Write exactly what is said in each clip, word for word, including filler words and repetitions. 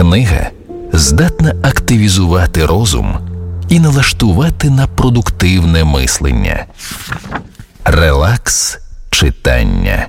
Книга здатна активізувати розум і налаштувати на продуктивне мислення. Релакс читання.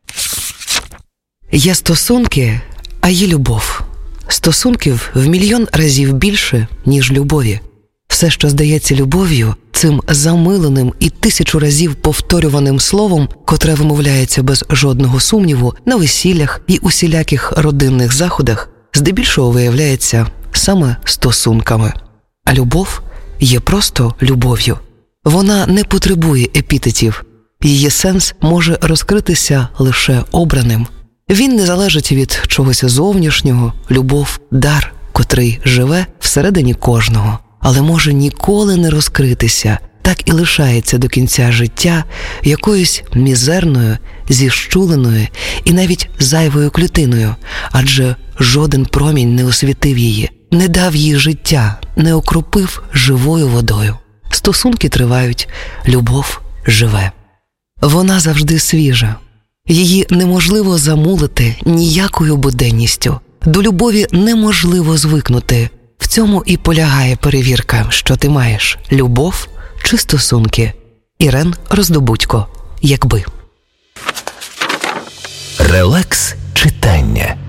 Є стосунки, а є любов. Стосунків в мільйон разів більше, ніж любові. Все, що здається любов'ю, цим замиленим і тисячу разів повторюваним словом, котре вимовляється без жодного сумніву на весіллях і усіляких родинних заходах, здебільшого виявляється саме стосунками. А любов є просто любов'ю. Вона не потребує епітетів. Її сенс може розкритися лише обраним. Він не залежить від чогось зовнішнього. Любов – дар, котрий живе всередині кожного, але може ніколи не розкритися, так і лишається до кінця життя якоюсь мізерною, зіщуленою і навіть зайвою клітиною, адже жоден промінь не освітив її, не дав їй життя, не окропив живою водою. Стосунки тривають, любов живе. Вона завжди свіжа. Її неможливо замулити ніякою буденністю. До любові неможливо звикнути. В цьому і полягає перевірка, що ти маєш – любов чи стосунки. Ірен Роздобудько. Якби. Релакс читання.